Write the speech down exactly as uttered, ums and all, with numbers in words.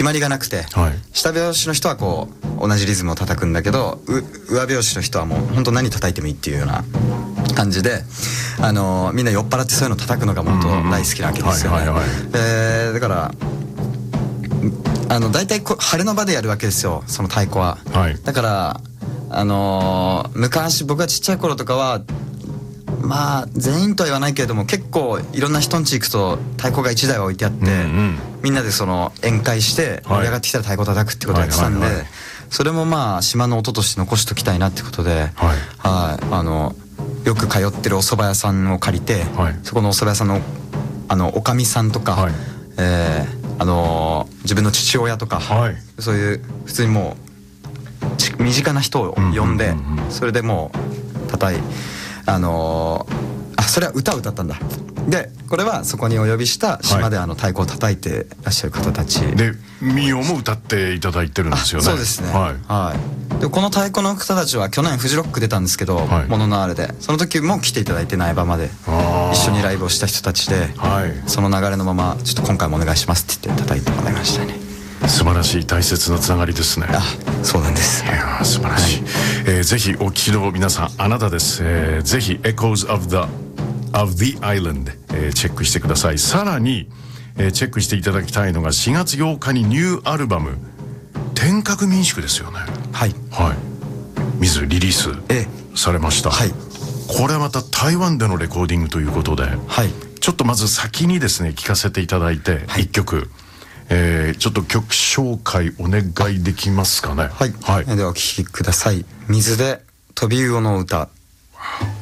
決まりがなくて、はい、下拍子の人はこう同じリズムを叩くんだけど、う上拍子の人はもう本当何叩いてもいいっていうような感じで、あのー、みんな酔っ払ってそういうの叩くのが本当大好きなわけですよね。だからあの大体こ晴れの場でやるわけですよ、その太鼓は、はい、だからあのー、昔僕がちっちゃい頃とかはまあ全員とは言わないけれども結構いろんな人ん家行くと太鼓がいちだいは置いてあって、うんうん、みんなでその宴会して盛り上がってきたら太鼓叩くってことをやってたんで、それもまあ島の音として残しときたいなってことで、はい、はい、あのよく通ってるお蕎麦屋さんを借りて、はい、そこのお蕎麦屋さんのあのおかみさんとか、はい、えー、あのー、自分の父親とか、はい、そういう普通にもう身近な人を呼んで、それでもう叩いあのー、あそれは歌を歌ったんだ。でこれはそこにお呼びした島であの太鼓を叩いてらっしゃる方たち、はい、 で民謡も歌っていただいてるんですよね。 そうですね、はい、はい、でこの太鼓の方たちは去年フジロック出たんですけど、はい、モノノアールでその時も来ていただいて苗場まで一緒にライブをした人たちで、はい、その流れのままちょっと今回もお願いしますって言って叩いてもらいましたね。 素晴らしい大切なつながりですね。 あ、そうなんです。 いや素晴らしい、はい、えー、ぜひお聞きの皆さんあなたです、えー、ぜひ Echoes of the, of the Island、えー、チェックしてください。さらに、えー、チェックしていただきたいのがしがつようかにニューアルバム天閣民宿ですよね。 はい、 はい、水リリースされました、はい、これはまた台湾でのレコーディングということで、はい、ちょっとまず先にですね聞かせていただいて、はい、いっきょく、えー、ちょっと曲紹介お願いできますかね。 はい、はい、ではお聴きください。水で飛び魚の歌。